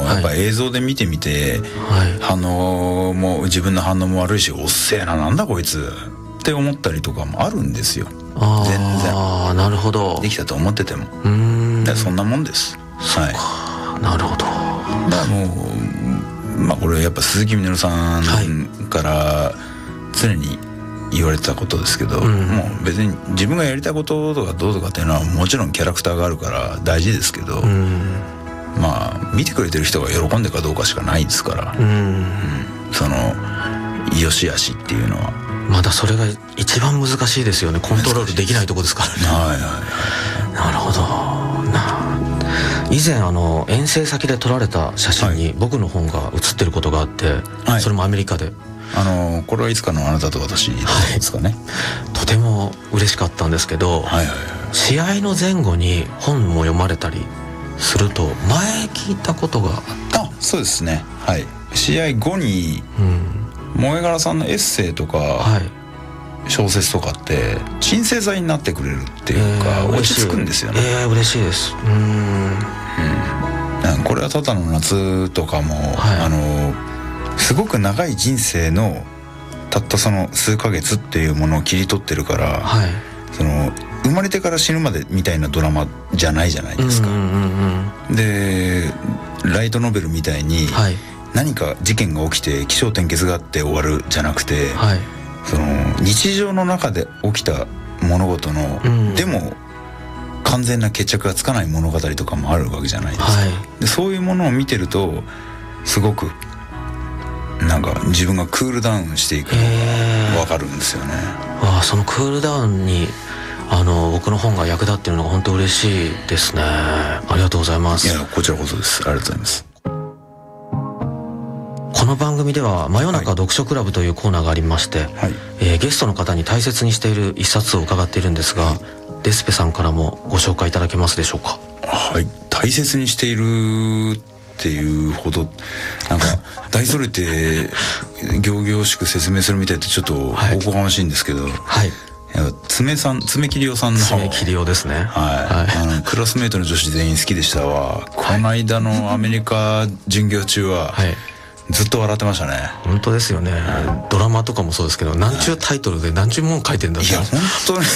やっぱ映像で見てみて、反応も自分の反応も悪いし、おっせえな、なんだこいつって思ったりとかもあるんですよ。全然。 なるほど。 できたと思ってても。だからそんなもんです。 なるほど。 だからもうこれやっぱ鈴木みのるさんから常に言われてたことですけど、もう別に自分がやりたいこととかどうとかっていうのはもちろんキャラクターがあるから大事ですけど、見てくれてる人が喜んでるかどうかしかないですから、その良し悪しっていうのはまだそれが一番難しいですよね。コントロールできないとこですからね。なるほど。以前遠征先で撮られた写真に僕の本が写ってることがあって、それもアメリカで、 これはいつかのあなたと私ですかね。 とても嬉しかったんですけど、試合の前後に本も読まれたりすると前聞いたことがそうですね。試合後に萌柄さんのエッセイとか小説とかって鎮静剤になってくれるっていうか、落ち着くんですよね。 嬉しいです。 これはただの夏とかも、すごく長い人生のたったその数ヶ月っていうものを切り取ってるから、その生まれてから死ぬまでみたいなドラマじゃないじゃないですか。でライトノベルみたいに何か事件が起きて起承転結があって終わるじゃなくて、その日常の中で起きた物事の、でも完全な決着がつかない物語とかもあるわけじゃないですか。でそういうものを見てるとすごくなんか自分がクールダウンしていくのが分かるんですよね。 そのクールダウンに僕の本が役立っているのが本当嬉しいですね。ありがとうございます。 いや、こちらこそです。ありがとうございます。 この番組では真夜中読書クラブというコーナーがありまして、ゲストの方に大切にしている一冊を伺っているんですが、デスペさんからもご紹介いただけますでしょうか。 大切にしているっていうほどなんか大それて仰々しく説明するみたいってちょっとおこがましいんですけど、爪切りおさんの爪切りおですね。 クラスメートの女子全員好きでしたわ。この間のアメリカ巡業中はずっと笑ってましたね。 本当ですよね。ドラマとかもそうですけど、何ちゅうタイトルで何ちゅうもん書いてんだって。 いや本当に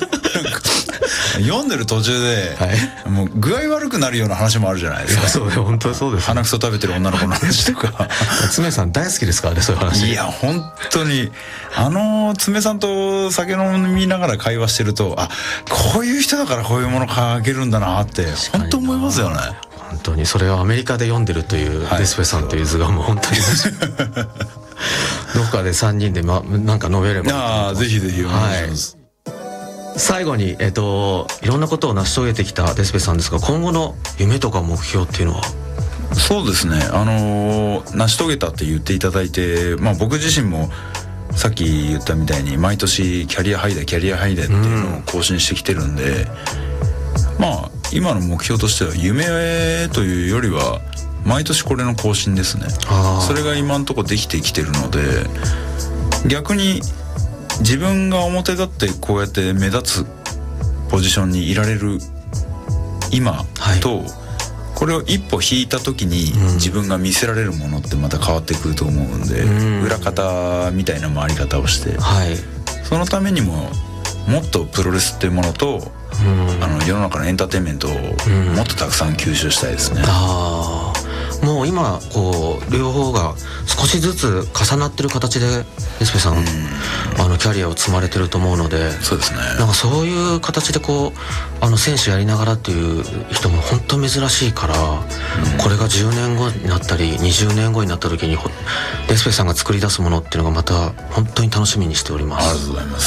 読んでる途中で、もう具合悪くなるような話もあるじゃないですか。 そう本当にそうです、 鼻くそ食べてる女の子の話とか爪さん大好きですからね、そういう話。 いや本当に爪さんと酒飲みながら会話してると、こういう人だからこういうもの書けるんだなって本当思いますよね。 本当にそれをアメリカで読んでるというデスペさんという図がもう本当にどこかで3人でなんか述べれば。 ぜひぜひお願いします。 最後にいろんなことを成し遂げてきたデスペさんですが、今後の夢とか目標っていうのは。 そうですね、成し遂げたって言っていただいて、僕自身もさっき言ったみたいに毎年キャリアハイだっていうのを更新してきてるんで、今の目標としては夢というよりは毎年これの更新ですね。それが今のところできてきてるので、逆に自分が表立ってこうやって目立つポジションにいられる今と、これを一歩引いた時に自分が見せられるものってまた変わってくると思うんで、裏方みたいな回り方をして、そのためにももっとプロレスっていうものと世の中のエンターテインメントをもっとたくさん吸収したいですね。 もう今こう両方が少しずつ重なってる形でデスペさんキャリアを積まれてると思うので、 そうですね、 なんかそういう形でこう選手やりながらっていう人も本当珍しいから、これが10年後になったり20年後になった時にデスペさんが作り出すものっていうのがまた本当に楽しみにしております。 ありがとうございます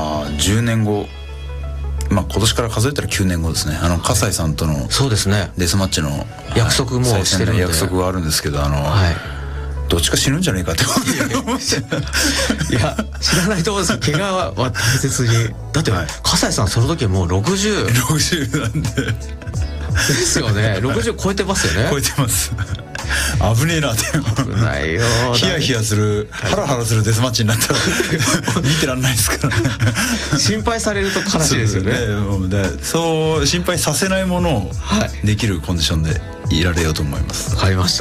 。10年後、今年から数えたら9年後ですね。葛西さんとのそうですね、 デスマッチの約束もしてるんで、 約束があるんですけど、どっちか死ぬんじゃねえかって思って。 いや知らないと思うんですよ。怪我は大切に。だって葛西さんその時はもう60 なんでですよね。60超えてますよね。 超えてます。危ねえなって。 危ないよ。 ヒヤヒヤする、ハラハラするデスマッチになったら見てらんないですからね。 心配されると悲しいですよね。 そう心配させないものをできるコンディションでいられようと思います。 わかりました。